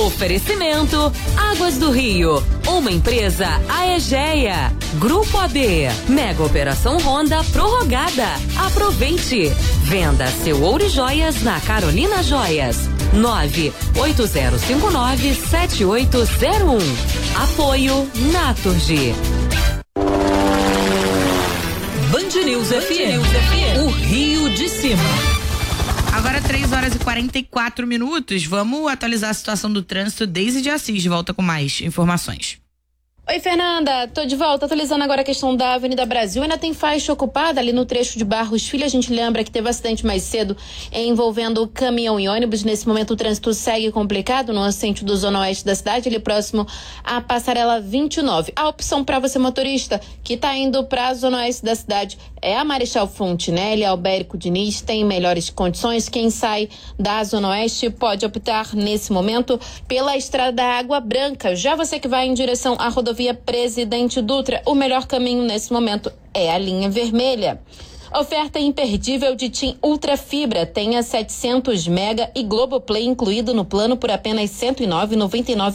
Oferecimento Águas do Rio, uma empresa Aegea. Grupo AB, Mega Operação Honda prorrogada. Aproveite. Venda seu ouro e joias na Carolina Joias. 980597801. Apoio Naturgy. Band News FM. O Rio de Cima. Agora 3h44. Vamos atualizar a situação do trânsito. Deise de Assis, de volta com mais informações. Oi, Fernanda, tô de volta, atualizando agora a questão da Avenida Brasil. Ainda tem faixa ocupada ali no trecho de Barros Filho. A gente lembra que teve acidente mais cedo envolvendo caminhão e ônibus. Nesse momento o trânsito segue complicado no sentido Zona Oeste da cidade, ali próximo à passarela 29. A opção para você motorista que tá indo para a Zona Oeste da cidade é a Marechal Fontinelli, Albérico Diniz, tem melhores condições. Quem sai da Zona Oeste pode optar nesse momento pela Estrada da Água Branca. Já você que vai em direção à rodovia Presidente Dutra, o melhor caminho nesse momento é a linha vermelha. Oferta imperdível de TIM Ultra Fibra. Tenha 700 mega e Globoplay incluído no plano por apenas R$ 109,99